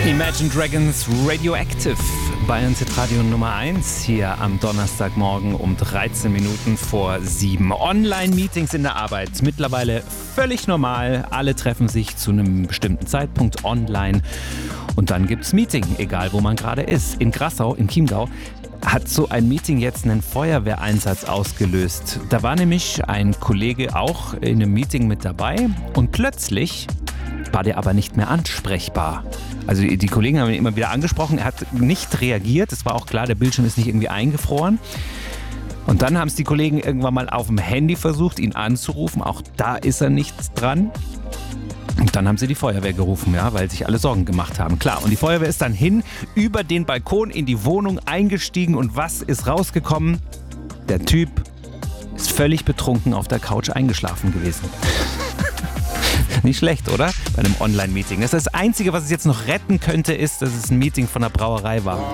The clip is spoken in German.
Imagine Dragons Radioactive, Bayern Radio Nummer 1, hier am Donnerstagmorgen um 13 Minuten vor 7. Online-Meetings in der Arbeit, mittlerweile völlig normal. Alle treffen sich zu einem bestimmten Zeitpunkt online und dann gibt's Meeting, egal wo man gerade ist. In Grassau, in Chiemgau, hat so ein Meeting jetzt einen Feuerwehreinsatz ausgelöst. Da war nämlich ein Kollege auch in einem Meeting mit dabei und plötzlich war der aber nicht mehr ansprechbar. Also die Kollegen haben ihn immer wieder angesprochen, er hat nicht reagiert, es war auch klar, der Bildschirm ist nicht irgendwie eingefroren. Und dann haben es die Kollegen irgendwann mal auf dem Handy versucht, ihn anzurufen, auch da ist er nichts dran. Und dann haben sie die Feuerwehr gerufen, ja, weil sich alle Sorgen gemacht haben. Klar, und die Feuerwehr ist dann hin, über den Balkon in die Wohnung eingestiegen und was ist rausgekommen? Der Typ ist völlig betrunken auf der Couch eingeschlafen gewesen. Nicht schlecht, oder? Bei einem Online-Meeting. Das Einzige, was es jetzt noch retten könnte, ist, dass es ein Meeting von der Brauerei war.